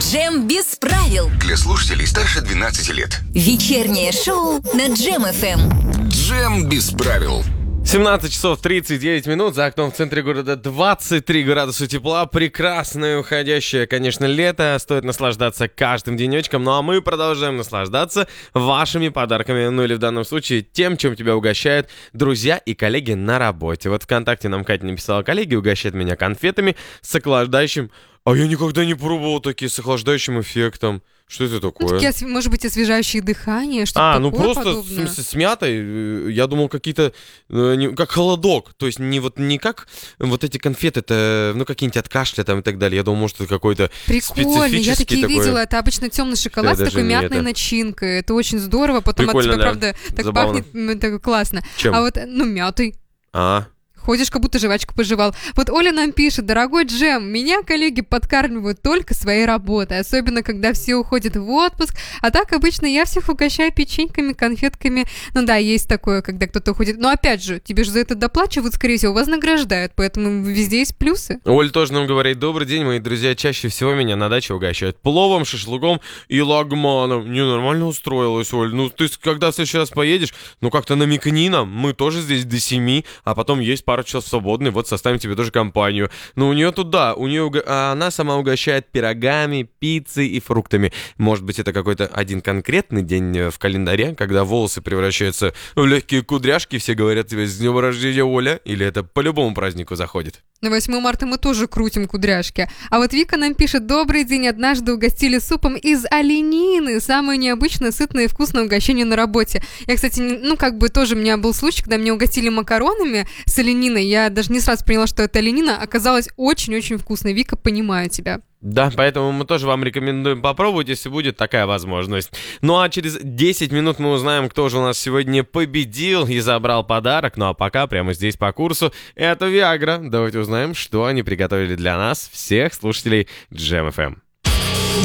Джем без правил. Для слушателей старше 12 лет. Вечернее шоу на Джем ФМ. Джем без правил. 17 часов 39 минут, за окном в центре города 23 градуса тепла, прекрасное уходящее, конечно, лето, стоит наслаждаться каждым денечком, ну а мы продолжаем наслаждаться вашими подарками, ну или в данном случае тем, чем тебя угощают друзья и коллеги на работе. Вот ВКонтакте нам Катя написала: коллеги угощают меня конфетами с охлаждающим, а я никогда не пробовал такие с охлаждающим эффектом. Что это такое? Такие, может быть, освежающие дыхание, что-то такое просто подобное. с мятой. Я думал, какие-то, как холодок. То есть не как вот эти конфеты, это, какие-нибудь от кашля там и так далее. Я думал, может, это какой-то прикольно, я такие такой... видела. Это обычно темный шоколад с такой мятной начинкой. Это очень здорово. Потом прикольно, от тебя, да. правда, так Забавно. пахнет, так классно. Чем? А вот, мятой. Ходишь, как будто жвачку пожевал. Вот Оля нам пишет: дорогой Джем, меня коллеги подкармливают только своей работой, особенно когда все уходят в отпуск, а так обычно я всех угощаю печеньками, конфетками. Ну да, есть такое, когда кто-то уходит. Но опять же, тебе же за это доплачивают, скорее всего, вознаграждают, поэтому везде есть плюсы. Оля тоже нам говорит: добрый день, мои друзья чаще всего меня на даче угощают пловом, шашлыком и лагманом. Нормально устроилась, Оль. Ты когда в следующий раз поедешь, как-то намекни нам, мы тоже здесь до 7, а потом есть пару часов свободный, вот составим тебе тоже компанию. Но у нее тут, она сама угощает пирогами, пиццей и фруктами. Может быть, это какой-то один конкретный день в календаре, когда волосы превращаются в легкие кудряшки, все говорят тебе: с днем рождения, Оля, или это по любому празднику заходит? На 8 марта мы тоже крутим кудряшки. А вот Вика нам пишет: добрый день, однажды угостили супом из оленины. Самое необычное, сытное и вкусное угощение на работе. Я, кстати, тоже у меня был случай, когда меня угостили макаронами с олениной. Я даже не сразу поняла, что это оленина. Оказалось очень-очень вкусно. Вика, понимаю тебя. Да, поэтому мы тоже вам рекомендуем попробовать, если будет такая возможность. Ну а через 10 минут мы узнаем, кто же у нас сегодня победил и забрал подарок. Ну а пока прямо здесь по курсу это Viagra. Давайте узнаем, что они приготовили для нас, всех слушателей Джем FM.